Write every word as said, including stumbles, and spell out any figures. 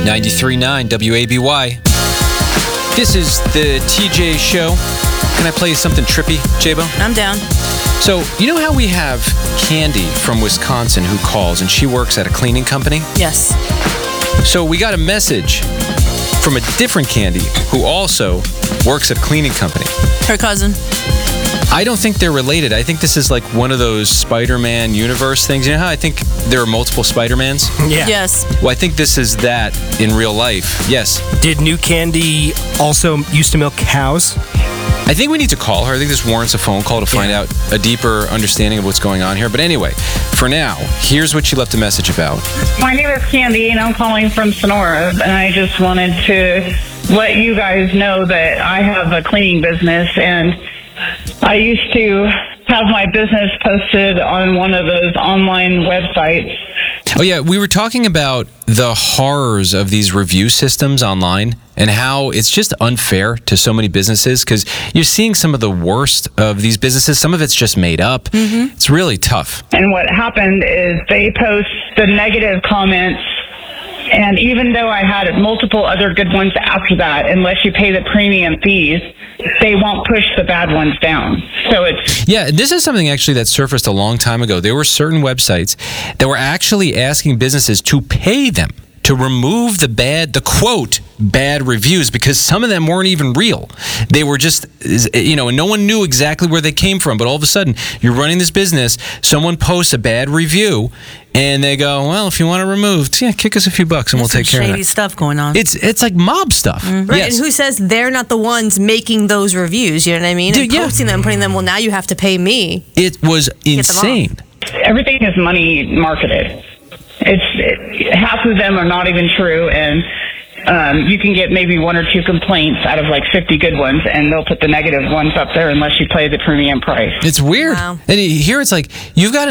ninety-three point nine W A B Y. This is the T J Show. Can I play you something trippy, J-Bo? I'm down. So, you know how we have Candy from Wisconsin who calls, and she works at a cleaning company? Yes. So we got a message from a different Candy who also works at a cleaning company. Her cousin. I don't think they're related. I think this is like one of those Spider-Man universe things. You know how I think there are multiple Spider-Mans? Yeah. Yes. Well, I think this is that in real life. Yes. Did New Candy also used to milk cows? I think we need to call her. I think this warrants a phone call to find Yeah. out a deeper understanding of what's going on here. But anyway, for now, here's what she left a message about. My name is Candy, and I'm calling from Sonora, and I just wanted to let you guys know that I have a cleaning business, and I used to have my business posted on one of those online websites. Oh, yeah, we were talking about the horrors of these review systems online and how it's just unfair to so many businesses because you're seeing some of the worst of these businesses. Some of it's just made up. Mm-hmm. It's really tough. And what happened is they post the negative comments, and even though I had multiple other good ones after that, unless you pay the premium fees, they won't push the bad ones down. So it's... Yeah, this is something actually that surfaced a long time ago. There were certain websites that were actually asking businesses to pay them to remove the bad, the quote, bad reviews, because some of them weren't even real. They were just, you know, and no one knew exactly where they came from. But all of a sudden, you're running this business, someone posts a bad review, and they go, well, if you want to remove, yeah, kick us a few bucks and There's we'll take some care of shady it. stuff going on. It's it's like mob stuff. Mm-hmm. Right, Yes. and who says they're not the ones making those reviews, you know what I mean? Dude, and yeah. posting them, putting them, well, now you have to pay me. It was them off. insane. Everything is money marketed. It's it, half of them are not even true, and um, you can get maybe one or two complaints out of like fifty good ones, and they'll put the negative ones up there unless you pay the premium price. It's weird. Wow. And here it's like, you've got